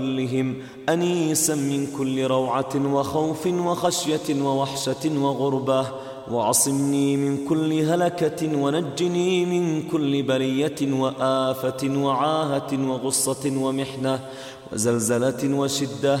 كلهم أنيسا من كل روعة وخوف وخشية ووحشة وغربة، وعصمني من كل هلكة، ونجني من كل بلية وآفة وعاهة وغصة ومحنة وزلزلة وشدة